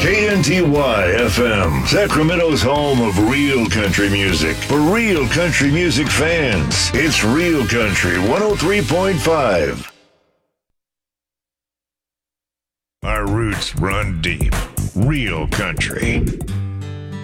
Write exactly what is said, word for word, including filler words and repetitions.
K N T Y F M, Sacramento's home of real country music. For real country music fans, it's Real Country one oh three point five. Our roots run deep. Real country.